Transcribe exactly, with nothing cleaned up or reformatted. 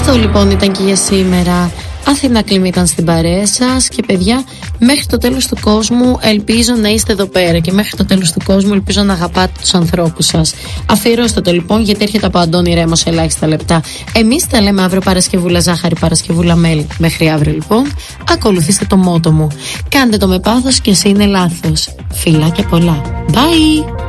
Αυτό λοιπόν ήταν και για σήμερα. Αθηνά Κλίμη ήταν στην παρέα σας και παιδιά, μέχρι το τέλος του κόσμου ελπίζω να είστε εδώ πέρα και μέχρι το τέλος του κόσμου ελπίζω να αγαπάτε τους ανθρώπους σας. Αφιερώστε το λοιπόν, γιατί έρχεται από Αντώνη Ρέμο σε ελάχιστα λεπτά. Εμείς τα λέμε αύριο Παρασκευούλα ζάχαρη, Παρασκευούλα μέλι. Μέχρι αύριο λοιπόν, ακολουθήστε το μότο μου. Κάντε το με πάθος και εσύ είναι λάθος. Φιλάκια πολλά. Bye!